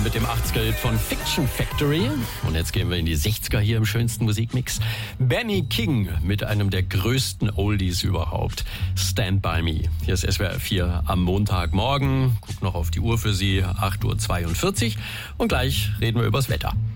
mit dem 80er-Hit von Fiction Factory. Und jetzt gehen wir in die 60er hier im schönsten Musikmix. Benny King mit einem der größten Oldies überhaupt. Stand By Me. Hier ist SWR 4 am Montagmorgen. Guck noch auf die Uhr für Sie, 8:42 Uhr. Und gleich reden wir übers Wetter.